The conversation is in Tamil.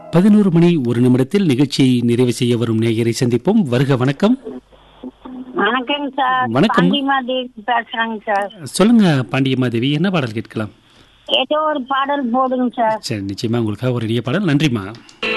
11 மணி 1 நிமிடத்தில் நிகழ்ச்சியை நிறைவு செய்ய வரும் நேயரை சந்திப்போம். வருக, வணக்கம். வணக்கம் சார். வணக்கம். பாண்டிமாதேவி பேசுறேங்க சார். சொல்லுங்க பாண்டியம்மாதேவி, என்ன பாடல் கேட்கலாம்? ஏதோ ஒரு பாடல் போடுங்க சார். சரி, நிச்சயமா உங்களுக்காக ஒரு இனிய பாடல். நன்றிம்மா.